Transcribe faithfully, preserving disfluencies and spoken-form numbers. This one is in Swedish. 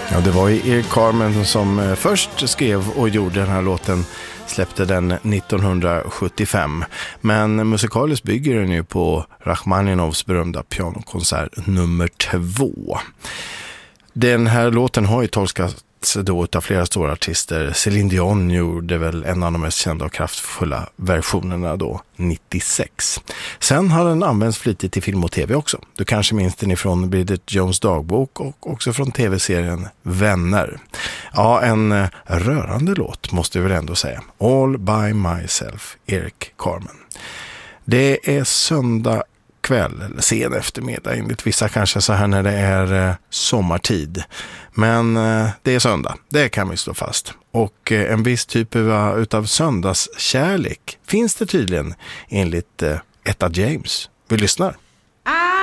Ja, det var ju Eric Carmen som först skrev och gjorde den här låten, släppte den nittonhundrasjuttiofem. Men musikaliskt bygger den ju på Rachmaninovs berömda pianokonsert nummer två. Den här låten har ju tolkats då av flera stora artister. Céline Dion gjorde väl en av de mest kända och kraftfulla versionerna då, nittiosex. Sen har den använts flitigt i film och tv också. Du kanske minns den ifrån Bridget Jones dagbok och också från tv-serien Vänner. Ja, en rörande låt måste jag väl ändå säga. All by myself, Eric Carmen. Det är söndag kväll eller sen eftermiddag, enligt vissa kanske så här när det är eh, sommartid. Men eh, det är söndag, det kan vi slå fast. Och eh, en viss typ av utav söndagskärlek finns det tydligen enligt eh, Etta James. Vi lyssnar. I